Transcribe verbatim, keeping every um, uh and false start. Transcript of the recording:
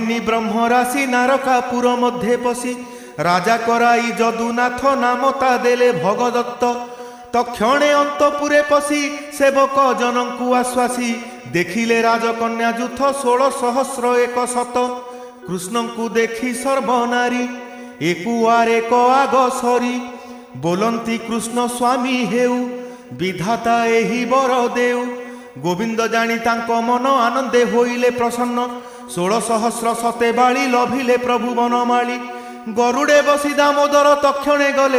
ब्रह्मराशि नारकापुर मध्ये पशि राजा कराई जदुनाथ नाम ता देले भगदत्त तक्षणे अंतपुरे पशि सेवक जनकु आश्वासी देखिले राजकन्या जुथ षोल सहस्र एक शत कृष्ण को देखी सर्वनारी एकुआर एक आग सरी बोलंती कृष्ण स्वामी हेउ विधाता एही बर देउ गोविंद जानी तांको मन आनंदे होइले प्रसन्न षोल सहस्र सते बाली लभिले प्रभु बनमाली गरुड़े बसी दामोदर तक्षणे गले